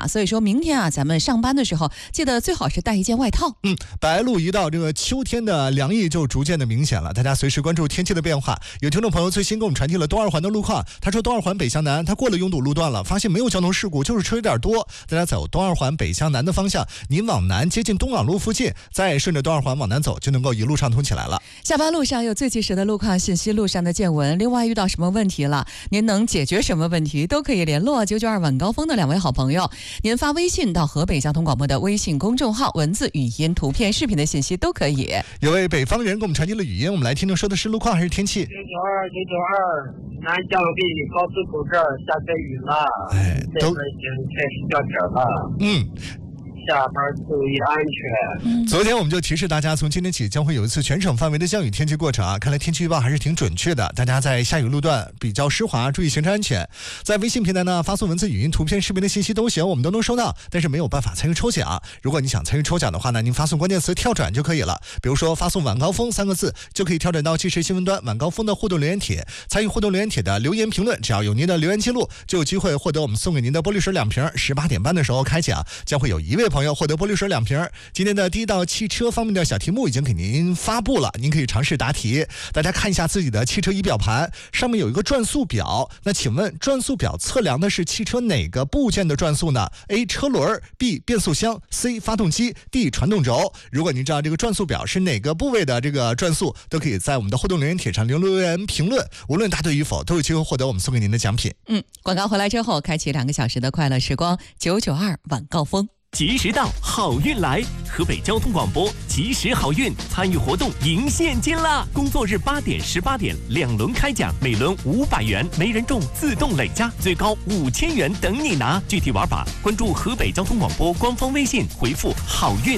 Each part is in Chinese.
了，所以说明天啊，咱们上班的时候记得最好是带一件外套。 白露一到，这个秋天的凉意就逐渐的明显了，大家随时关注天气的变化。有听众朋友最新给我们传递了东二环的路况，他说东二环北向南，他过了拥堵路段了，发现没有交通事故，就是车有点多。大家走东二环北向南的方向，您往南接近东港路附近，再顺着东二环往南走，就能够一路畅通起来了。 下班路上有最及时的路况信息，路上的见闻，另外遇到什么问题了，您能解决什么问题，都可以联络992晚高峰的2位好朋友。您发微信到河北交通广播的微信公众号，文字、语音、图片、视频的信息都可以。 有位北方人给我们传递了语音，我们来听听说的是路况还是天气。 992南江北高速口这儿下着雨了，这边已经开始掉点了。下班注意安全。 昨天我们就提示大家，从今天起将会有一次全省范围的降雨天气过程啊。看来天气预报还是挺准确的，大家在下雨路段比较湿滑，注意行车安全。在微信平台呢，发送文字、语音、图片、视频的信息都行，我们都能收到，但是没有办法参与抽奖。如果你想参与抽奖的话呢，您发送关键词跳转就可以了，比如说发送晚高峰3个字，就可以跳转到即时新闻端晚高峰的互动留言帖。参与互动留言帖的留言评论，只要有您的留言记录，就有机会获得我们送给您的玻璃水2瓶。18点半的时候开奖，将会有1位朋友获得玻璃水2瓶。今天的第一道汽车方面的小题目已经给您发布了，您可以尝试答题。大家看一下自己的汽车仪表盘，上面有一个转速表，那请问转速表测量的是汽车哪个部件的转速呢？ A 车轮， B 变速箱， C 发动机， D 传动轴。如果您知道这个转速表是哪个部位的这个转速，都可以在我们的互动留言帖上留言评论，无论答对与否都有机会获得我们送给您的奖品。 广告回来之后，开启2个小时的快乐时光，992晚高峰。 及时到，好运来！河北交通广播及时好运参与活动赢现金啦！工作日8点、18点2轮开奖，每轮500元，没人中自动累加，最高5000元等你拿。具体玩法关注河北交通广播官方微信，回复好运。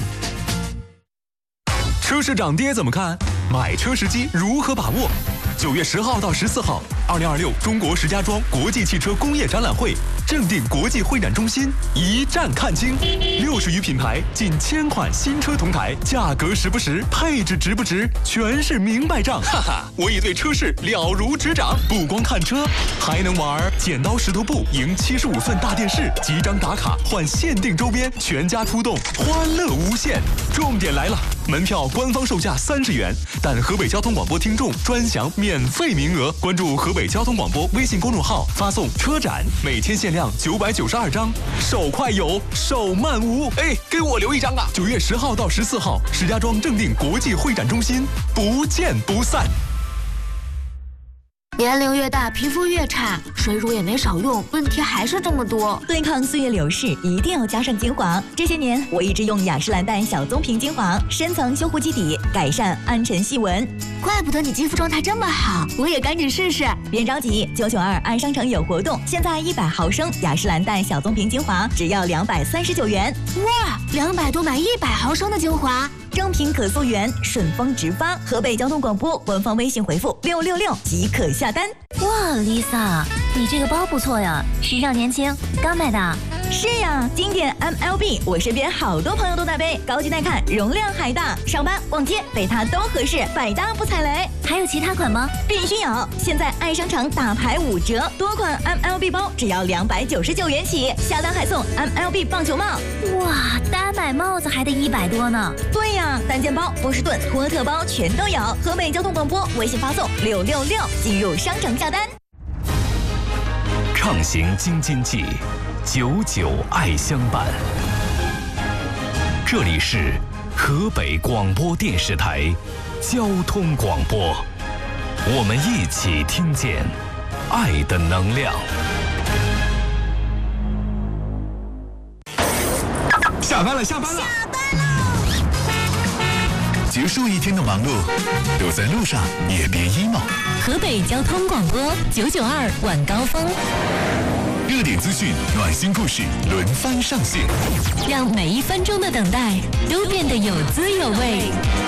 车市涨跌怎么看？买车时机如何把握？9月10号到14号，2026中国石家庄国际汽车工业展览会正定国际会展中心一站看清，60余品牌，近1000款新车同台，价格实不实，配置值不值，全是明白账。哈哈，我已对车市了如指掌，不光看车，还能玩剪刀石头布，赢75寸大电视，集章打卡换限定周边，全家出动，欢乐无限。重点来了，门票官方售价30元，但河北交通广播听众专享免费名额。关注河北交通广播微信公众号，发送车展，每天限量992张，手快有，手慢无。哎，给我留一张啊！9月10号到14号，石家庄正定国际会展中心，不见不散。 年龄越大，皮肤越差，水乳也没少用，问题还是这么多。 对抗岁月流逝，一定要加上精华。这些年，我一直用雅诗兰黛小棕瓶精华，深层修护基底，改善暗沉细纹。 怪不得你肌肤状态这么好，我也赶紧试试。 别着急，992爱商城有活动，现在100毫升雅诗兰黛小棕瓶精华只要239元。 哇，200多买100毫升的精华。 正品可溯源，顺丰直发。河北交通广播官方微信回复666即可下单。 哇 ，Lisa， 你这个包不错呀，时尚年轻，刚买的。 是呀，经典 MLB， 我身边好多朋友都在背，高级耐看，容量还大，上班逛街背它都合适，百搭不踩雷。 还有其他款吗？ 必须有！现在爱商城大牌5折，多款 MLB 包只要299元起，下单还送 MLB 棒球帽。 哇，单买帽子还得100多呢。 对呀，单件包、波士顿、托特包全都有。河北交通广播微信发送666进入商城下单。 畅行京津冀，99爱相伴。这里是河北广播电视台交通广播，我们一起听见爱的能量。 下班了，下班了， 下班了！ 结束一天的忙碌，都在路上也别 emo。 河北交通广播992晚高峰， 热点资讯、暖心故事轮番上线， 让每1分钟的等待都变得有滋有味。